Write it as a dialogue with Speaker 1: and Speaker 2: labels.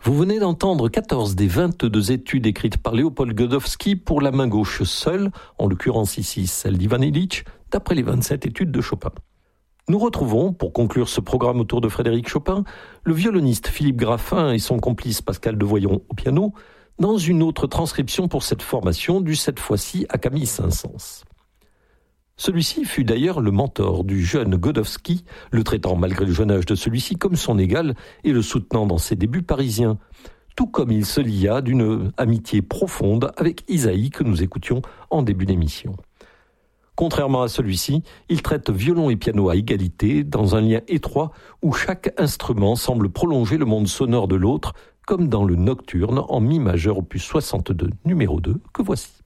Speaker 1: Vous venez d'entendre 14 des 22 études écrites par Léopold Godowsky pour la main gauche seule, en l'occurrence ici celle d'Ivan Ilitch, d'après les 27 études de Chopin. Nous retrouvons, pour conclure ce programme autour de Frédéric Chopin, le violoniste Philippe Graffin et son complice Pascal Devoyon au piano, dans une autre transcription pour cette formation, due cette fois-ci à Camille Saint-Saëns. Celui-ci fut d'ailleurs le mentor du jeune Godowsky, le traitant malgré le jeune âge de celui-ci comme son égal et le soutenant dans ses débuts parisiens, tout comme il se lia d'une amitié profonde avec Ysaÿe que nous écoutions en début d'émission. Contrairement à celui-ci, il traite violon et piano à égalité, dans un lien étroit où chaque instrument semble prolonger le monde sonore de l'autre, comme dans le Nocturne en mi majeur opus 62, numéro 2, que voici.